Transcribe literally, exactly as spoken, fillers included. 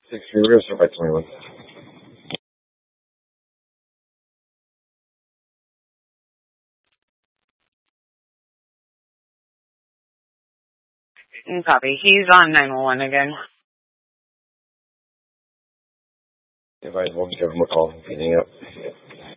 six three, we're going to start by twenty-one. Copy. He's on nine one one again. If I will give him a call, picking up.